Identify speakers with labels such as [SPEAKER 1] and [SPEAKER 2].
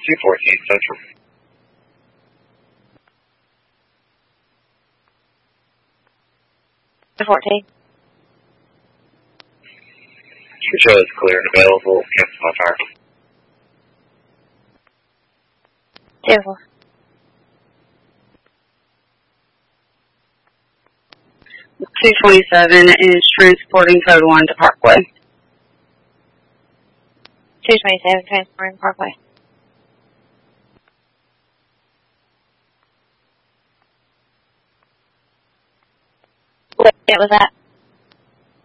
[SPEAKER 1] 214 Central.
[SPEAKER 2] 214.
[SPEAKER 1] Show is clear and available. Cancel my fire.
[SPEAKER 2] 2-4.
[SPEAKER 3] The 227 is transporting code 1 to Parkway.
[SPEAKER 2] 227, transporting Parkway. What was that?